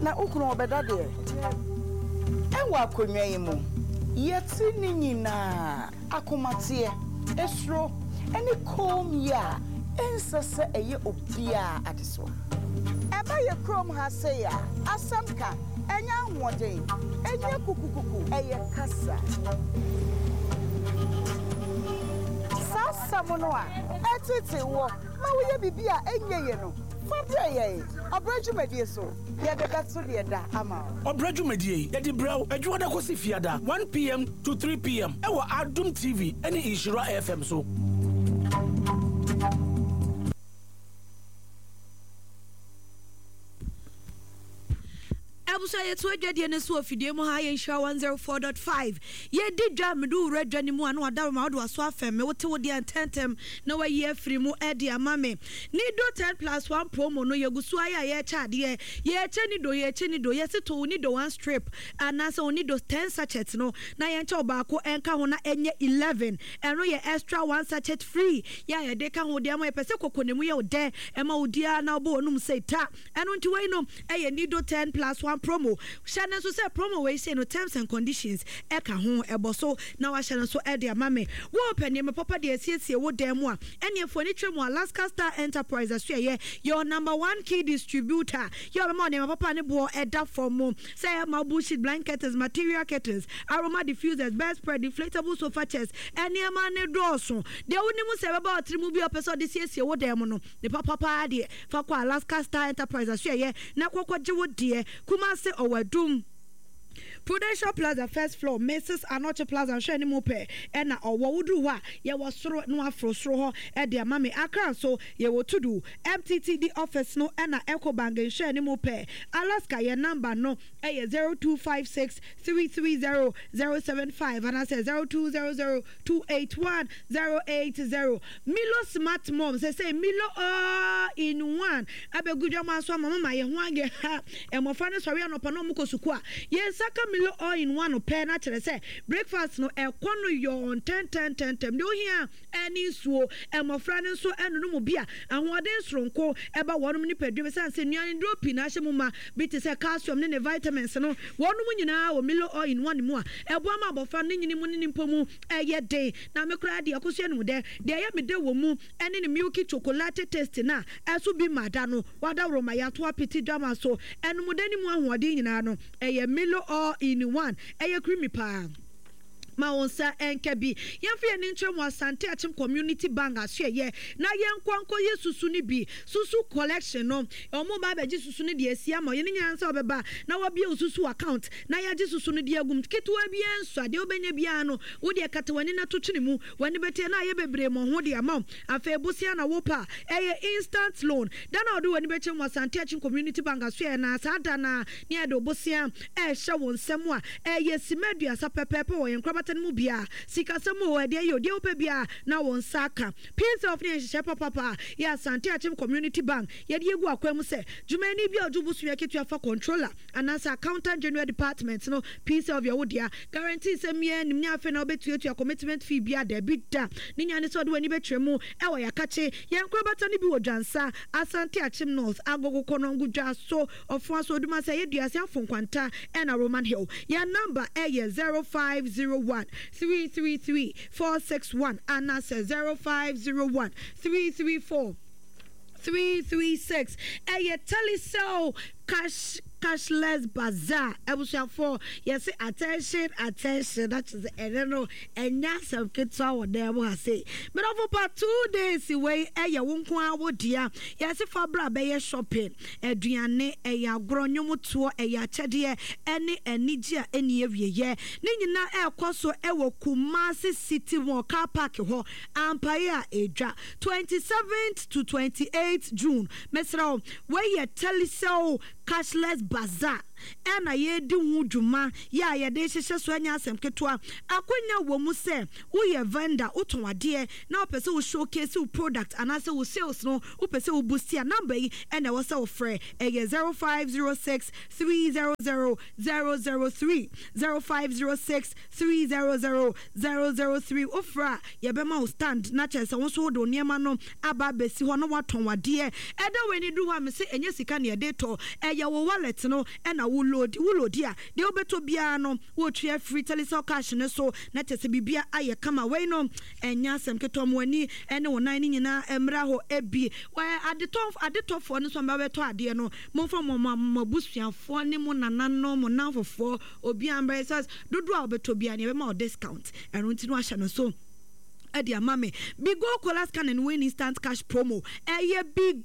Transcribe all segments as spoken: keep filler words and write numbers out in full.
na ukunu obeda de enwa akonwa yi mu yeti ni nyina akomate esro eni kom ya ensese eye obia adeso eba ye krom ha se ya asamka enya ahoden enya kukukuku eye kasa sasa mono a etete wo ma wo ye bibia enye ye no fabia ye obrajumedie so ye de beto de da ama obrajumedie ye di braw adwo da kosi fiada one p m to three p m e wo Adum T V ene Ishira F M so Abusa yetu adwade ne so afidie mu ha ye Ishira one oh four point five ye di dwa medu redwa ni mu anu adawo ma do aso afem me wote wodi antentem na wa ye afiri mu e di amame ni do ten plus one promo no yegusu aya ye chade ye ye che ni do ye che ni do ye seto ni do one strip anasa oni do ten sachets no na ye nche obaako enka ho na enye eleven eno ye extra one sachet free ya ye de ka ho de am ye pese kokonemu ye ode e ma odia na obo onum say ta eno nti we no e ye ni do ten plus one promo shana so say promo we say no terms and conditions e ka ho eboso na wa shana so e de amame wo panie me papa de asiesie wo dem a ene fo ni twemu Alaska Star Enterprises so ye your number one key distributor your money me papa ne bo e da for mo say ma bullshit blankets material curtains aroma diffusers bed spread inflatable sofa chairs ene ma ne doso de woni mu se be ba otrimu bi opeso de siesie wo dem no ne papa pa de fa kwa Alaska Star Enterprises so ye na kokwaje wo de kuma se owadum Prudential Plaza first floor Missus Anoche Plaza sheni mope ena owo wudu wa ye wo soro no afro soro ho e de amame akran so ye wo tudu M T T D office no ena Ecobank sheni mope Alaska ye number no e zero two five six three three zero zero seven five and I say zero two zero zero two eight one zero eight zero Milo Smart Mom say say Milo all in one abegudwa ma so mama ye ho age ha e mo fa ne sori anopa no mukosuku a ye saka Milo all in one open na chere say breakfast no e kono yo ten ten ten ten de ohia ani suo e mofra ne so enu no mu bia ahoden sronko e ba wonum ni pedwe say say nuan dropi na hyemu ma bit say calcium ne vitamins no wonum nyina wo Milo all in one mu a e bo ma bofra ne nyini mu ne nimpomu e ye de na me kura de akoso enu de de ye me de wo mu ene ne milky chocolate taste na e so bi mada no wada roma ya to apiti dama so enu mu de ni mu ahoden nyina no e ye Milo all in one eye creamy pa ma onsa enkebi yemfe ni ntwem Asante Achim Community Bank asye ye na yenkwanko ye susu ni bi susu collection no omo ba ba ji susu ni de asia ma ye ni nyansa obeba na wabie susu account na ya ji susu ni de agum kitwa bi enso ade obenya bia no wo de kate wani na totwene mu wani bete na ye bebre mo ho de ama afa ebusia na wopa eye instant loan dan odo wani beche Asante Achim Community Bank asye na sada na ni ade obusia e hye wonsem a eye simedua sapepepe wo yenkra mu bia sikasemo we de yo de ope bia na won saka piece of ne hye papa ya Asante Achim Community Bank ye de egu akwam se jumani bia ojubusu ye ketua fa controller anasa accountant general department no piece of your wodia guarantee se me nim nya fe na obetuatua commitment fee bia da bida ni nya ne so de wani betwemu e wo yakache ye nkrobata ne bi wodwansa Asante Achim North agogo konongu dwa so ofo so duma se ye duase afon kwanta e na Roman Hill ya number e zero five zero one three three three four six one and that's zero five zero one three three four three three six a telecell cash cashless bazaar ebusia for yes attention attention that is I don't know and that's some kids what they will say but over part two days away eh ya wonko awodia yes for bra be shopping aduane eh ya gronyomo to eh ya chede ene enije eni awieye ni nyina eh koso eh wo Kumasi City Mall car park ho ampaya edwa twenty-seventh to twenty-eighth June mesra we ye telecell cashless bazaar ɛna yɛdi ho dwuma ya yɛde hyehyɛ so anya asɛm ketewa akonya wɔ mu sɛ woyɛ vendor wotɔn adeɛ na wopɛ sɛ wo showcase wo product anaasɛ wo sales no wopɛ sɛ wo boost ya number yi ɛna ɛwɔ sɛ wo frɛ ɛyɛ zero five zero six three zero zero zero zero three zero five zero six three zero zero zero zero three ofra yɛbɛma wo stand na kyerɛ sɛ wo so wode wo nneɛma no aba bɛsi hɔ na watɔn wadeɛ ɛda w'ani du hɔ a me sɛ ɛnyɛ sika ne yɛde tɔ ɛyɛ wo wallet no ɛna wo load wo load a deɛ wobɛtɔ biara no wotua free telecell cash ne so na kyerɛ sɛ biribia ayɛ kama wei no ɛnyɛ asɛm ketɔ mo ani ɛne wo nan ne nyinaa mmra hɔ ebi adetɔ adetɔfoɔ no so mbɛbɛtɔ adeɛ no momfa mo mabusuafoɔ ne mo nananom mo nanfofoɔ obi ambɛ sɛ dodo a wobɛtɔ biara ne ɛbɛma wo discount ɛno nti no ahyɛ no so Eddie Amame Bigo Cola Scan and Win Instant Cash Promo Eye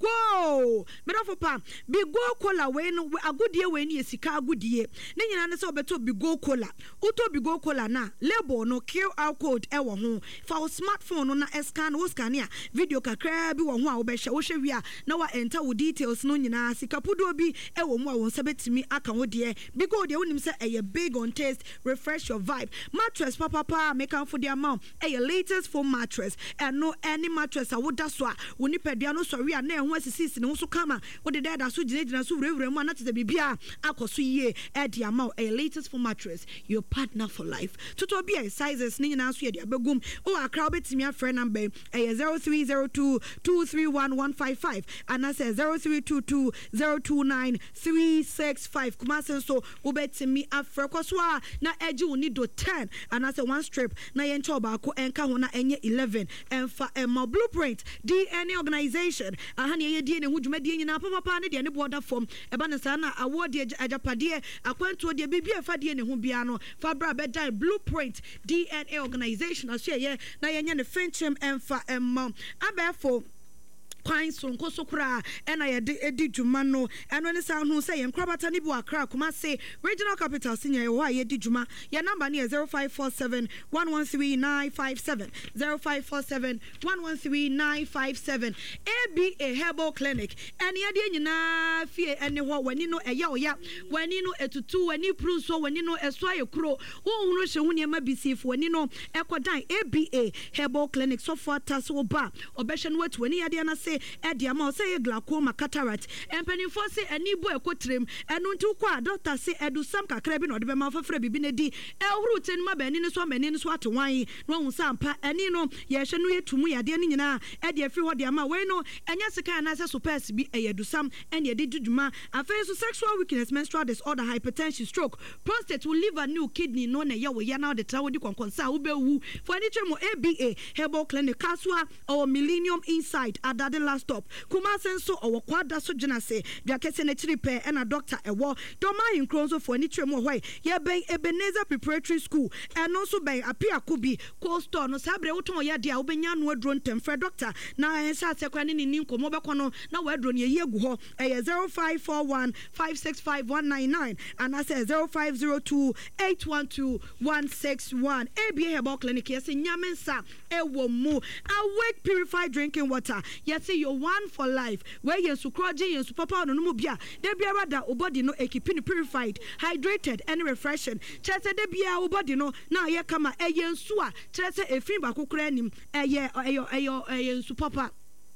Bigo Medofo pa Bigo Cola when a good year when ye sika good year ne nyina ne se obeto Bigo Cola uto Bigo Cola na label no Q R code e wo ho fa wo smartphone no na scan wo scan ya video kakra bi wo ho a wo be hye wo hwe wi a na wa enter wo details no nyina sika podo bi e wo mu a wo nsa betimi aka wo de Bigo de wonim se eye big on taste refresh your vibe mattress papa pa make am for the amount eye latest mattress and no any mattress a woda so a woni padua no so wi a na ehun asisi ne ho so kama wo de da so gine gina so wurewure mu na tete bibia akoso yie e de ama a latest for mattress your partner for life toto bia sizes ni nyina so ye de abegum o akra obetimi afre number e zero three zero two two three one one five five and I say zero three two two zero two nine three six five kuma sen so obetimi afre koso a na eji woni do ten and I say one strip na ye ncho ba ko enka ho na eleven and for Emma Blueprint D N A organization ahani ye D N A ho dwumadi nyina papa pa ne de ne border form eba ne sana award de ajapade akwanto de bibia fa de ne ho bia no fa bra be die Blueprint D N A organization aso ye na ye nya ne fenchem and for Emma abefo kwan so nkoso kura ena ye de edi dwuma no eno ne san hu say enkrabata ni bu akra kuma say regional capital senior ye wa ye di dwuma ye number ne zero five four seven one one three nine five seven zero five four seven one one three nine five seven A B A Herbal Clinic ene ye de nyina fie ene ho wani no eya oya wani no etutu wani pru so wani no eso ayekro wo hunu hye hu ne ma bisifo wani no ekodan A B A Herbal Clinic so for taso ba obehwe no watu wani ye de na say Eddie Amame say glaucoma cataract empanifo say ani bo ekotrem enu nti kwa doctor say edu sam kakra bi no de be ma fafra bibi na di ehuru ten ma bani ni so mani ni so atwan no hu sampa ani no ye hwe no yetumu yade ni nyina Eddie afi ho de ama we no enya sika na say supers bi eyedu sam ene de duduma afei so sexual weakness menstrual disorder hypertension stroke prostate liver new kidney no na ye wo ye na de tra wo di konkonsa wo be wu for ani twemo A B A Herbal Clinic kaswa or Millennium Inside adade last stop kuma senso owo kwada so gina se dua kese na chiripe e na doctor ewo doma hinkron so for ani twemo hoi ye ben Ebenezer Preparatory School e no so ben apia kubi cold store no sabre woton ye dia obenya no adro ntem fre doctor na ensa sekwa ne ni nkomo be kono na wo adro ne ye gu ho e zero five four one five six five one nine nine and I say zero five zero two eight one two one six one A B A Herbal Clinic yes nyamensa e wo mu awake purified drinking water yes your one for life where you su kroje you su papa no mu bia de bia rada obody no ekipini purified hydrated and refreshing chese de bia obody no na ye kama eye nsu a chese efin ba kokora nim eye eye eye nsu papa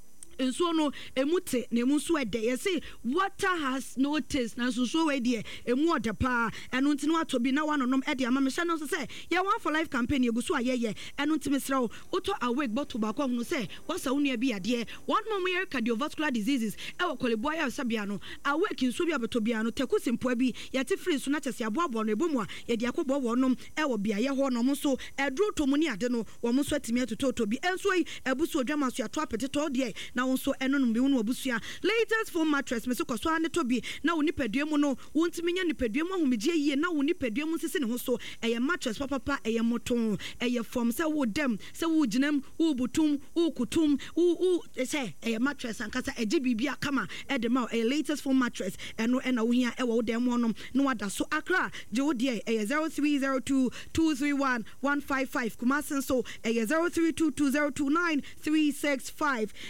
enso no emute na emu so ede ye say water has no taste na so so we de emu ode pa eno ntini wato bi na wanonom ede ama me hye no so say ye one for life campaign ye guso ayeye eno ntimi srawo uto awake bottle ba kwa hunu say wasa wonu bi ade one mom ye cardiovascular diseases e wo kolebo ya sabia no awake nso bi abeto bia no tekusi mpo bi ye te free so na chese aboabo no ebomu a ye de akobo wonom e wo bia ye ho no mo so edro to mu ni ade no wo mo so atimi atoto bi enso yi ebuso odwama so ato apetito de na so eno no bi wonu abusua latest foam mattress me so koso ane to bi na woni padua mu no wontimi nya ni padua mu ahomegye yie na woni padua mu sisi ne ho so eye mattress papa papa eye moton eye form se wo dem se wo ginam wo butum wo kutum wo wo se eye mattress ankasa eje bibia kama e de ma eye latest foam mattress eno ena wo hia e wo dem onom no wada so akra je wo de eye zero three zero two two three one one five five kuma sen so eye zero three two two zero two nine three six five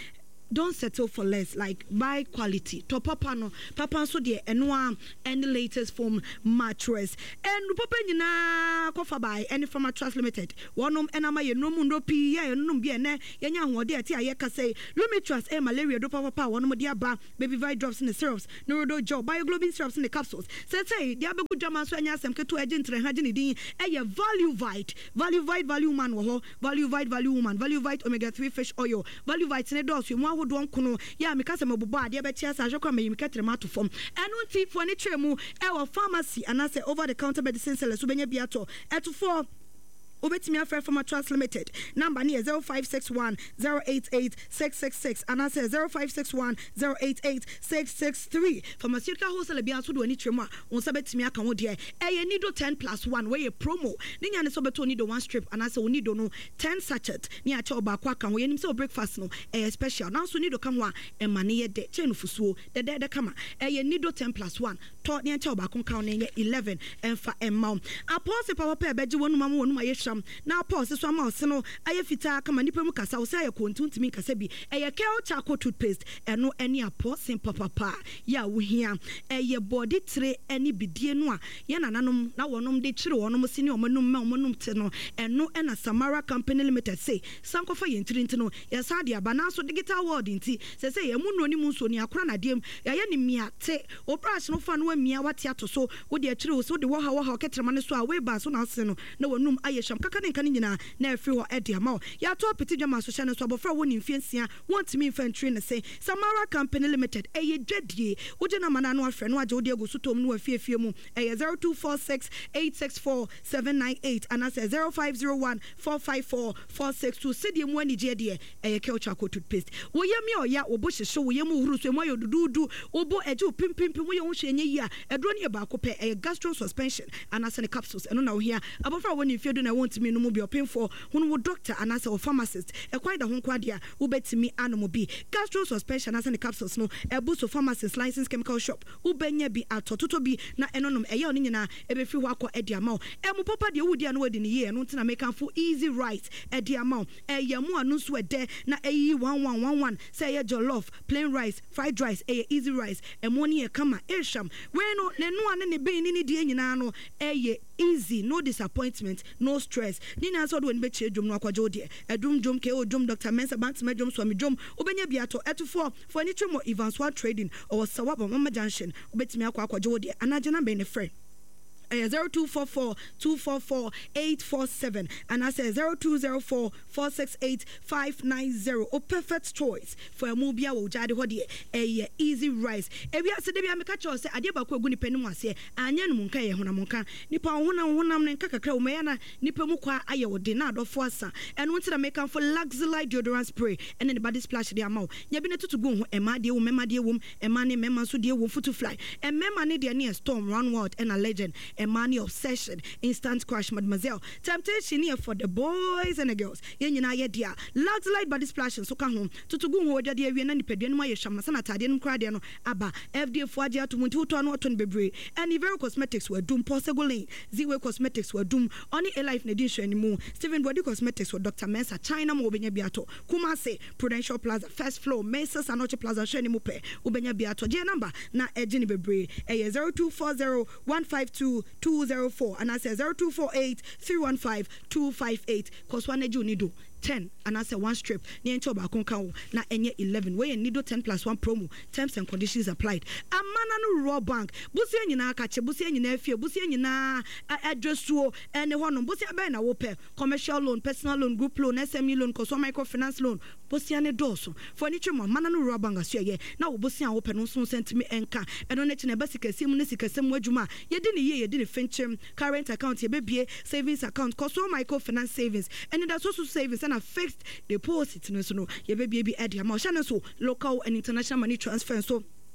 don't settle for less, like buy quality to papa no papa so de eno and the latest foam mattress and papa nyina kofa buy any from mattress limited wonom enama ye no mundo pi ya no bi ene yenya hode ati ayeka say lumitrust e malaria do papa wonom de aba baby vi drops in the syrups no do job bioglobin syrups in the capsules say say de abegu jama so anya asem keto agent re ha gene din e value vite value vite value man wo ho value vite value woman value vite omega three fish oil value vite ne do so mu ahodo nkono ya me kasa mabubo ade be tia sa hwekwa me miketre mato fom eno ti fo ne tremu e wo pharmacy anase over the counter medicine sellers so benya biato eto for Obetimi Affair from a Trust Limited. Number near zero five six one zero eight eight six six six and I say zero five six one zero eight eight six six three. Pharmaceutical wholesale biansu do any trema on Sabetimi account dear. A nido ten plus one way a promo. Ninya sobeto nido one strip and I say we need no ten sachet near choba kwaka we him so breakfast no a special. Now so nido kamwa e mani de chain fusuo the de de kama. A nido ten plus one. Taught near choba kon eleven and for a mount. I pause the power pair beji one mamu one my now pause so ma no aye fita kama nipa mu kasa wo say akontu ntimi kasa bi eye kel charcoal toothpaste eno eni aposin papa ya wo hia eye body tray eni bidie no a ye nananom na wonom de kire wonom sini omonum ma omonum te no eno ena Samara Company Limited say sankofa ye ntiri no ya sa de aba na so digital world nti say say ye mu no ni mu so ni akora na dem ya ye ni mia te operation no fa no amia wate ato so wo de kire wo so de wo ha wo ha ketrema ne so a we ba so na se no na wonum aye sham kaka ne nka nyina na afri ho edi ama ya to apiti dwama so hye ne so abofra woni mfiansia want me infantry ne say Samara Company Limited eye dwadie wo je na mana no afre no age wo de agu so tom no afiefie mu eye zero two four six eight six four seven nine eight and I say zero five zero one four five four four six two sidie mu ani je de eye kelcha ko toothpaste wo yemi oya wo bo hyehye wo yemu huru so mu ayodudu wo bo eje pimpimpi wo ye wo hwenye yi a edro ne ba ko pe eye gastro suspension and I say capsules eno na wo hia abofra woni mfiedu na want me no be open for when wo doctor and as a pharmacist e kwai da ho kwadia wo betimi anomo bi gastro suspension as the capsules no e boost pharmacist license chemical shop wo benya bi atototo bi na enonom eye oni nyina e be fi ho akọ e dia ma e mo papa de wudi an wadi ni ye no ntina make am for easy right e dia ma e ye mo anu so e de na e one one one one say ye jollof plain rice fried rice e easy rice e mo ni e kama e sham we no ne no ane ne be ni ni die nyina no e ye easy no disappointment no stress nina so do en be che dwom no akwaje odi edum dwom ke o dwom Doctor Mensa Banks me dwom so me dwom obenya biato eto for any tremo Evans Swat Trading or Sawaba Mama Junction obetimi akwa akwaje odi anaje na be ne friend zero two four four two four four eight four seven and I say zero two zero four four six eight five nine zero. O perfect choice for a mobia wo jade ho de eh easy rice e wi ase de bia me ka cho say ade ba ko egu nipa nimu ase anya no munka ye hona munka nipa honam honam ne kakakra o me ya na nipa mu kwa aye wo de na adofo asa eno nti na make am for Luxury deodorant spray and then the body splash de amaw nya bi ne tutu gu ho e ma de wo mema de wo e ma ne mema so de wo futu fly e mema ne de ne storm run world and a legend a money obsession instant crush mademoiselle temptation here for the boys and the girls yen nyina ye dia Luxury body splash so ka ho tutugu ho odia de awie na nipadua no aye hwam na sana tade no kra de no aba F D A fo age atomunti uto no oto no bebre and Very Cosmetics were doom Posegolin Ziwe Cosmetics were doom oni a life na edition ni mu Steven Body Cosmetics were Doctor Mensa China mo obenya biato Kumase Prudential Plaza first floor Mesa Sanoche Plaza hwe ni mu pe obenya biato je number na eje ni bebre e zero two four zero one five two two zero four and I say zero two four eight three one five two five eight cause one eju ni do ten and I say one strip near choba konka na enye eleven where you need ten plus one promo terms and conditions applied amana no raw bank busi nyina ka che busi nyina afie busi nyina address so ene hono busi abai na wo pe commercial loan personal loan group loan S M E loan cause microfinance loan busi ane doso for any tremo mana no raw bank aso ye na wo busi an wo pe no so sentime enka eno ne chine basika sim ne sika sem adwuma ye di ne ye ye di ne fenchem current account ye bebie savings account cause microfinance savings and that's also savings and a fixed deposit no so no ye bebie bi ade ma o hya ne so local and international money transfer so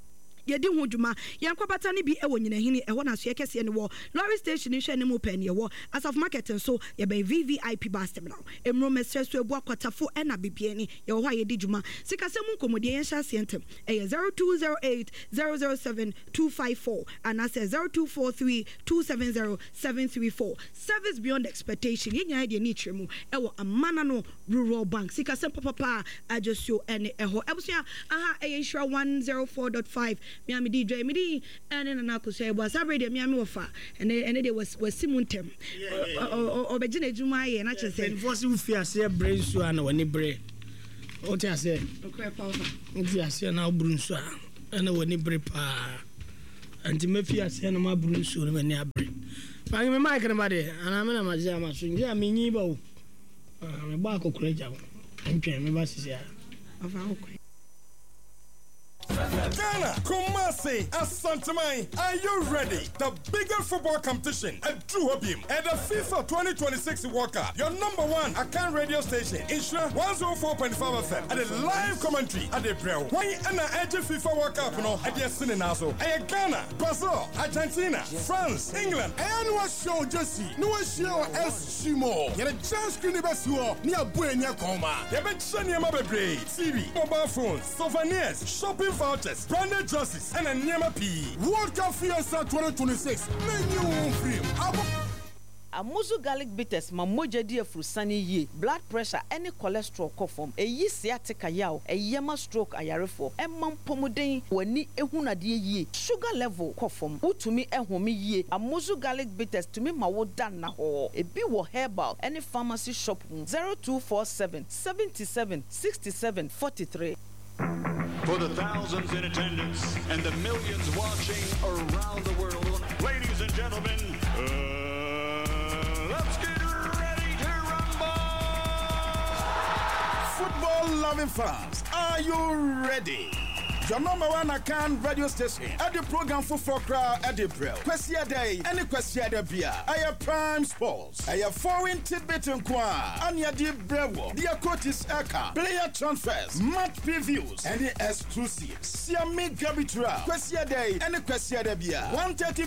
yɛdi ho dwuma yɛnkɔbata ne bi ɛwɔ nyinahini ɛwɔ na so yɛkɛseɛ ne wɔ lorry station hwɛ ne mu pɛ ne ɛwɔ asaf market nso yɛbɛn V V I P bar terminal emro mesrɛ so ebu akwatafo ɛna bibiani yɛwɔ hɔ a yɛdi dwuma sikasɛm nkɔmmɔdeɛ yɛnhyɛ aseɛ ntɛm ɛyɛ zero two zero eight zero zero seven two five four and I say zero two four three two seven zero seven three four. Service beyond expectation yɛnya yɛde ne kyerɛ mu ɛwɔ amana no rural bank sikasɛm papa adjosio ɛne ɛhɔ ɛbusua aha ɛyɛ nhyira one oh four point five miami D J midi ɛne nana akosua ɛbɔ asa radio miami wɔfa ɛne ɛne de was wasimu ntɛm ɔbɛgye na adwuma ayɛ na kyerɛ sɛ enforce wo fi ase bre nso ana wani bre o ti ase okra pawfa nti ase na obru nso a ana wani bre pa anti mafi ase na ma bru nso na mani abre pa me mic na ma de ana me na ma je ama so nje amenyi ba o ah me ba akokora jawo ntwe me ba sisi a afa okra Ghana, Kumasi, Asantamai, are you ready? The biggest football competition at Duhobim and the FIFA twenty twenty-six World Cup. Your number one Akan radio station, Insura one oh four point five F M, and a live commentary at the Braille. Why and the edge of FIFA World Cup, no, at the Sininazo. And Ghana, Brazil, Argentina, France, England, and what show Jesse, no show S. Shimo. Get a chance to the best you are near Buena Coma. You bet Shania Mabe, T V, mobile phones, souvenirs, shopping vouchers, branded jerseys, and a Nyama P. World Cup Fiesta twenty twenty-six. Menu free. Amuzu garlic bitters ma moja di afrusani ye blood pressure any cholesterol kofom eyi sciatica yaw eyema stroke ayarefo emam pomuden wani ehunade ye sugar level kofom utumi ehome ye Amuzu garlic bitters tumi ma wo dan na ho ebi wo herbal any pharmacy shop zero two four seven seven seven six seven four three. For the thousands in attendance and the millions watching around the world, ladies and gentlemen, uh, let's get ready to rumble! Football-loving fans, are you ready? Your number one Akan radio station at the program for four crowd at the Braille. Questia Day, any Questia de Bia. I have Prime Sports. I have foreign tidbit and qua. Anya de Brevo. The Acotis Eka. Player transfers, match previews, and the exclusives. Siami Gabitra. Questia Day, any Questia de Bia. one thirty